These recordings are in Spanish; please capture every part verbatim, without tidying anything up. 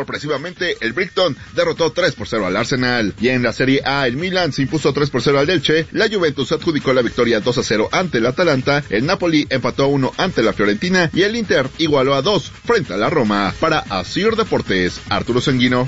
Sorpresivamente, el Brighton derrotó tres por cero al Arsenal. Y en la Serie A, el Milan se impuso tres por cero al Elche, la Juventus adjudicó la victoria dos a cero ante el Atalanta, el Napoli empató a uno ante la Fiorentina y el Inter igualó a dos frente a la Roma. Para Asir Deportes, Arturo Sanguino.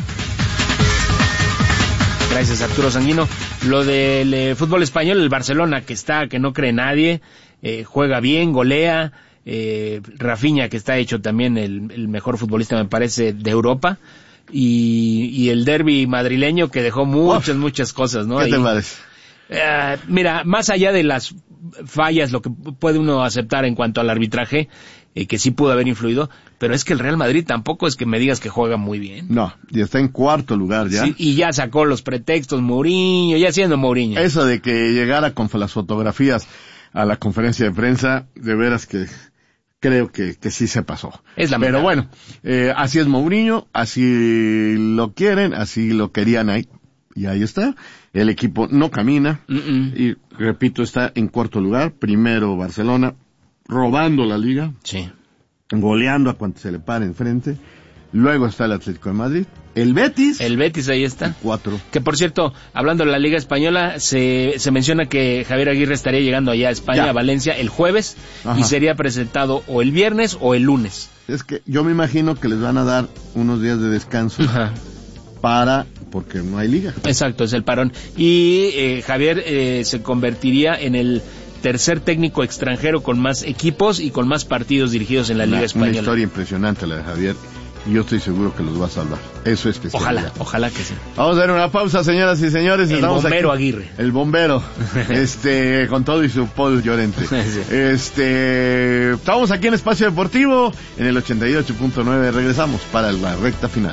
Gracias, Arturo Sanguino. Lo del eh, fútbol español, el Barcelona, que está, que no cree nadie, eh, juega bien, golea, eh, Rafinha, que está hecho también el, el mejor futbolista, me parece, de Europa, y, y el derbi madrileño, que dejó muchas, oh, muchas cosas, ¿no? ¿Qué Ahí, te parece? Eh, mira, más allá de las fallas, lo que puede uno aceptar en cuanto al arbitraje, eh, que sí pudo haber influido, pero es que el Real Madrid tampoco es que me digas que juega muy bien. No, y está en cuarto lugar ya. Sí, y ya sacó los pretextos Mourinho, ya siendo Mourinho. Eso de que llegara con las fotografías a la conferencia de prensa, de veras que creo que, que sí se pasó. Es la Pero bueno, eh, así es Mourinho, así lo quieren, así lo querían ahí. Y ahí está. El equipo no camina. Mm-mm. Y repito, está en cuarto lugar. Primero Barcelona, robando la liga. Sí. Goleando a cuanto se le pare enfrente. Luego está el Atlético de Madrid. El Betis. El Betis, ahí está. Cuatro. Que por cierto, hablando de la Liga Española, se, se menciona que Javier Aguirre estaría llegando allá a España, ya. a Valencia, el jueves. Ajá. Y sería presentado o el viernes o el lunes. Es que yo me imagino que les van a dar unos días de descanso. Ajá. Para, porque no hay liga. Exacto, es el parón. Y eh, Javier eh, se convertiría en el tercer técnico extranjero con más equipos y con más partidos dirigidos en la una, Liga Española. Una historia impresionante la de Javier, y yo estoy seguro que los va a salvar. Eso es especial. Ojalá, ojalá que sí. Vamos a dar una pausa, señoras y señores. El Estamos bombero aquí. Aguirre. El bombero, este, con todo y su Paul Llorente. Sí. Este, estamos aquí en Espacio Deportivo, en el ochenta y ocho punto nueve. Regresamos para la recta final.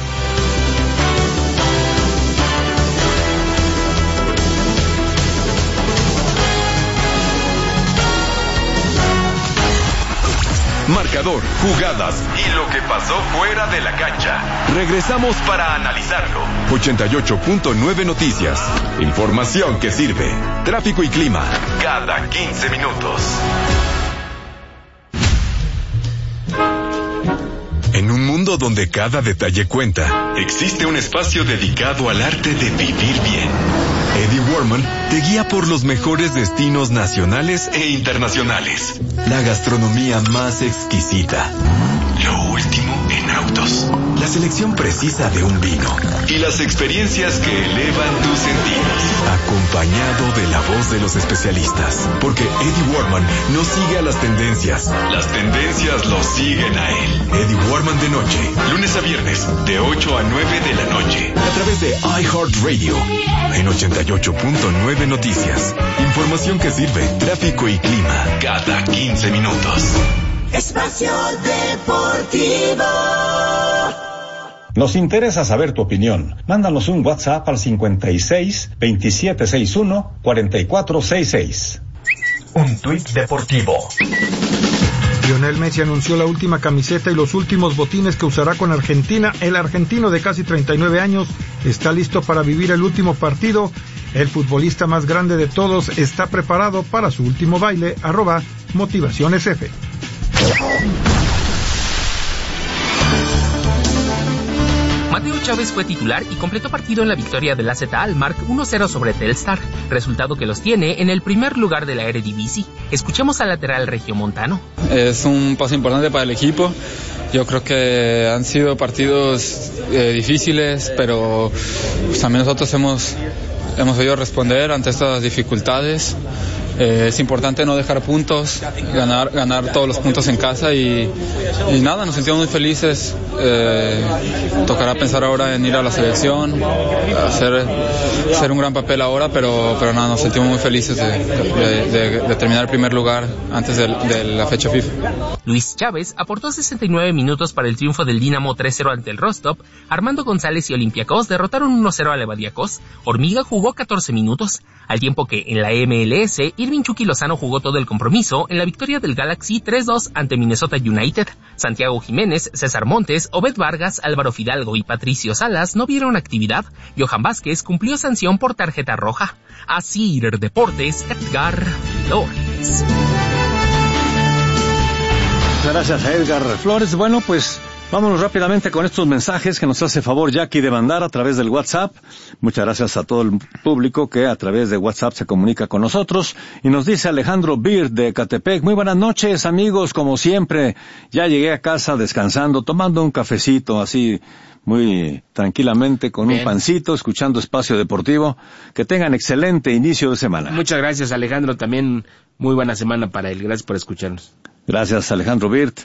Marcador, jugadas y lo que pasó fuera de la cancha. Regresamos para analizarlo. ochenta y ocho punto nueve Noticias. Información que sirve. Tráfico y clima cada quince minutos. En un mundo donde cada detalle cuenta, existe un espacio dedicado al arte de vivir bien. Eddie Warman te guía por los mejores destinos nacionales e internacionales. La gastronomía más exquisita. Lo último en autos. La selección precisa de un vino. Y las experiencias que elevan tus sentidos. Acompañado de la voz de los especialistas. Porque Eddie Warman no sigue a las tendencias. Las tendencias lo siguen a él. Eddie Warman de noche. Lunes a viernes. De ocho a nueve de la noche. A través de iHeartRadio. En ochenta y ocho punto nueve Noticias. Información que sirve. Tráfico y clima. Cada quince minutos. Espacio Deportivo. Nos interesa saber tu opinión. Mándanos un WhatsApp al cincuenta y seis, veintisiete sesenta y uno, cuarenta y cuatro sesenta y seis. Un tuit deportivo. Lionel Messi anunció la última camiseta y los últimos botines que usará con Argentina. El argentino de casi treinta y nueve años está listo para vivir el último partido. El futbolista más grande de todos está preparado para su último baile. Arroba Motivaciones F. Mateo Chávez fue titular y completó partido en la victoria del A Z Alkmaar uno cero sobre Telstar, resultado que los tiene en el primer lugar de la Eredivisie. Escuchemos al lateral regiomontano. Es un paso importante para el equipo. Yo creo que han sido partidos eh, difíciles, pero pues, también nosotros hemos, hemos sabido responder ante estas dificultades. Eh, es importante no dejar puntos, ganar ganar todos los puntos en casa y, y nada, nos sentimos muy felices. Eh, tocará pensar ahora en ir a la selección, hacer, hacer un gran papel ahora, pero, pero nada, nos sentimos muy felices de, de, de, de terminar el primer lugar antes de, de la fecha FIFA. Luis Chávez aportó sesenta y nueve minutos para el triunfo del Dinamo tres cero ante el Rostov. Armando González y Olympiacos derrotaron uno cero a Levadiakos. Hormiga jugó catorce minutos, al tiempo que en la M L S Irving Chucky Lozano jugó todo el compromiso en la victoria del Galaxy tres dos ante Minnesota United. Santiago Jiménez, César Montes, Obed Vargas, Álvaro Fidalgo y Patricio Salas no vieron actividad. Johan Vázquez cumplió sanción por tarjeta roja. Así Deportes, Edgar Flores. Muchas gracias a Edgar Flores. Bueno, pues vámonos rápidamente con estos mensajes que nos hace favor Jackie de mandar a través del WhatsApp. Muchas gracias a todo el público que a través de WhatsApp se comunica con nosotros. Y nos dice Alejandro Beer de Ecatepec: muy buenas noches, amigos, como siempre. Ya llegué a casa descansando, tomando un cafecito así muy tranquilamente con Bien. un pancito, escuchando Espacio Deportivo. Que tengan excelente inicio de semana. Muchas gracias, Alejandro. También muy buena semana para él. Gracias por escucharnos. Gracias, Alejandro Birt.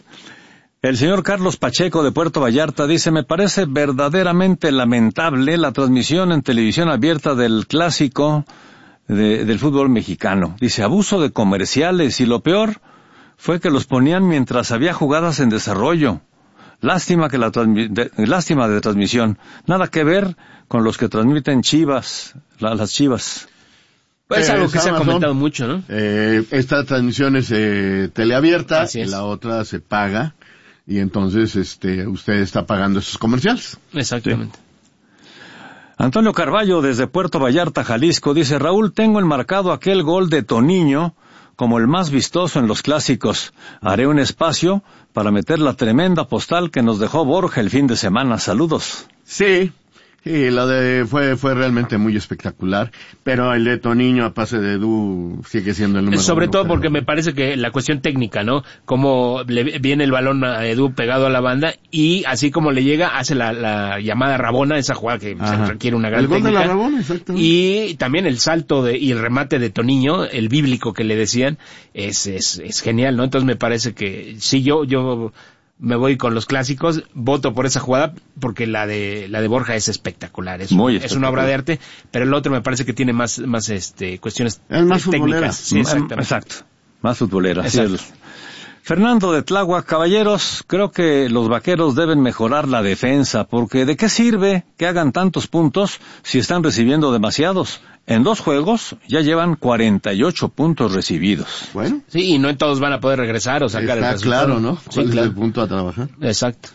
El señor Carlos Pacheco de Puerto Vallarta dice: me parece verdaderamente lamentable la transmisión en televisión abierta del clásico de, del fútbol mexicano. Dice: abuso de comerciales, y lo peor fue que los ponían mientras había jugadas en desarrollo. Lástima que la transmi- de, lástima de transmisión. Nada que ver con los que transmiten Chivas, la, las Chivas. Pues es eh, algo que se ha Amazon, comentado mucho, ¿no? Eh, esta transmisión es eh, teleabierta, Así es. La otra se paga, y entonces este usted está pagando esos comerciales. Exactamente. Sí. Antonio Carballo desde Puerto Vallarta, Jalisco, dice: Raúl, tengo enmarcado aquel gol de Toniño como el más vistoso en los clásicos. Haré un espacio para meter la tremenda postal que nos dejó Borja el fin de semana. Saludos. Sí, sí, lo de fue fue realmente muy espectacular, pero el de Toniño a pase de Edu sigue siendo el número Sobre uno, todo pero... porque me parece que la cuestión técnica, ¿no? Como le viene el balón a Edu pegado a la banda, y así como le llega, hace la, la llamada rabona, esa jugada que se requiere una gran el gol técnica. de la rabona, exacto. Y también el salto de, y el remate de Toniño, el bíblico que le decían, es, es, es genial, ¿no? Entonces me parece que sí, yo, yo me voy con los clásicos, voto por esa jugada, porque la de la de Borja es espectacular, es, Muy un, es una obra de arte, pero el otro me parece que tiene más más este cuestiones es más técnicas. Sí, exactamente. Exacto, más futbolera. Exacto. Sí, el... Fernando de Tláhuac: caballeros, creo que los Vaqueros deben mejorar la defensa, porque ¿de qué sirve que hagan tantos puntos si están recibiendo demasiados? En dos juegos ya llevan cuarenta y ocho puntos recibidos. Bueno. Sí, y no en todos van a poder regresar o sacar Está el resultado. claro, ¿no? Sí, ¿Cuál es claro. el punto a trabajar? Exacto.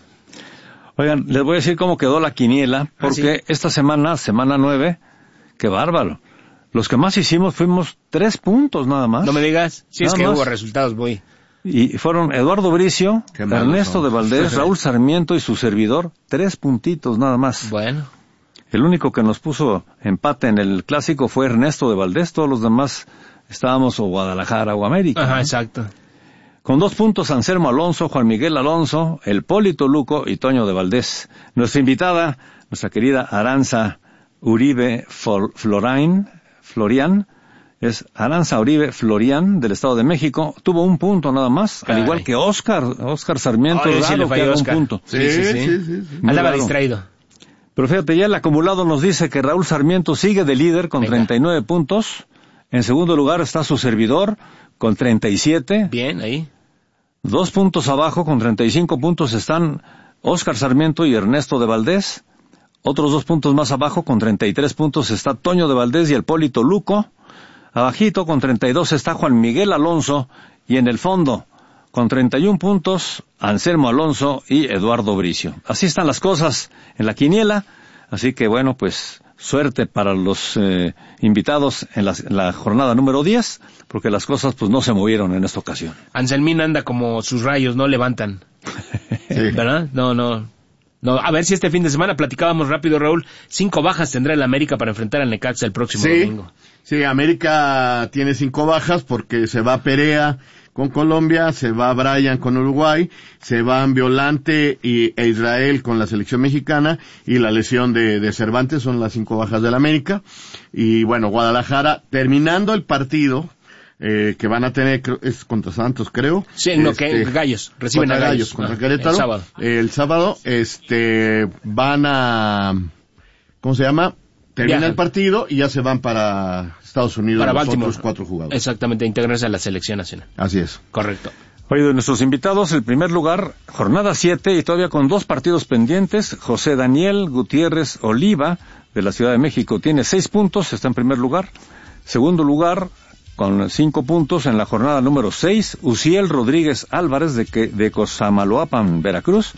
Oigan, les voy a decir cómo quedó la quiniela, porque ¿Ah, sí? esta semana, semana nueve, qué bárbaro. Los que más hicimos fuimos tres puntos nada más. No me digas, si es Nada que más. hubo resultados, voy. Y fueron Eduardo Bricio, Qué malos Ernesto son. de Valdés, Raúl Sarmiento y su servidor, tres puntitos nada más. Bueno. El único que nos puso empate en el clásico fue Ernesto de Valdés, todos los demás estábamos o Guadalajara o América. Ajá, ¿no? exacto. Con dos puntos, Anselmo Alonso, Juan Miguel Alonso, el Polito Luco y Toño de Valdés. Nuestra invitada, nuestra querida Aranza Uribe For- Florain, Florian, es Aranza Uribe Florian, del Estado de México, tuvo un punto nada más, Ay. al igual que Oscar, Oscar Sarmiento, Ay, sí, raro le que falló haga Oscar. un punto. Sí, sí, sí. sí, sí, sí. Muy Andaba raro. distraído. Pero fíjate, ya el acumulado nos dice que Raúl Sarmiento sigue de líder con Venga. treinta y nueve puntos. En segundo lugar está su servidor con treinta y siete. Bien, ahí. Dos puntos abajo, con treinta y cinco puntos, están Óscar Sarmiento y Ernesto de Valdés. Otros dos puntos más abajo, con treinta y tres puntos, está Toño de Valdés y el Polito Luco. Abajito, con treinta y dos, está Juan Miguel Alonso. Y en el fondo, con treinta y uno puntos, Anselmo Alonso y Eduardo Bricio. Así están las cosas en la quiniela. Así que bueno, pues suerte para los eh, invitados en la, en la jornada número diez, porque las cosas pues no se movieron en esta ocasión. Anselmín anda como sus rayos, no levantan. Sí. ¿Verdad? No, no. No, a ver si este fin de semana platicábamos rápido, Raúl. Cinco bajas tendrá el América para enfrentar al Necaxa el próximo Sí, domingo. sí, América tiene cinco bajas porque se va Perea con Colombia, se va Brian con Uruguay, se van Violante y, e Israel con la selección mexicana, y la lesión de, de Cervantes. Son las cinco bajas del América. Y bueno, Guadalajara, terminando el partido, eh, que van a tener, creo, es contra Santos, creo. Sí, no, que Gallos, reciben contra a Gallos. contra Ah, Querétaro. el sábado. El sábado, este, van a, ¿cómo se llama? Termina Viajan. el partido y ya se van para Estados Unidos Para los Baltimore. otros cuatro jugadores. Exactamente, integrarse a la selección nacional. Así es. Correcto. Oye, de nuestros invitados, el primer lugar, jornada siete, y todavía con dos partidos pendientes, José Daniel Gutiérrez Oliva, de la Ciudad de México, tiene seis puntos, está en primer lugar. Segundo lugar, con cinco puntos en la jornada número seis, Uciel Rodríguez Álvarez, de, que, de Cosamaloapan, Veracruz.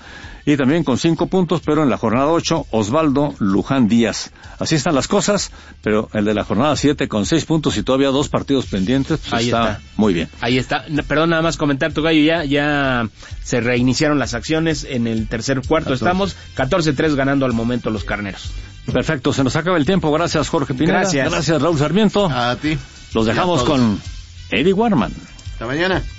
y también con cinco puntos, pero en la jornada ocho, Osvaldo Luján Díaz. Así están las cosas, pero el de la jornada siete con seis puntos y todavía dos partidos pendientes, pues Ahí está, está. muy bien. Ahí está. Perdón, nada más comentar, Tocayo, ya, ya se reiniciaron las acciones en el tercer cuarto. catorce. Estamos catorce tres ganando al momento los carneros. Perfecto, se nos acaba el tiempo. Gracias, Jorge Pineda. Gracias. Gracias, Raúl Sarmiento. A ti. Los dejamos con Eddie Warman. Hasta mañana.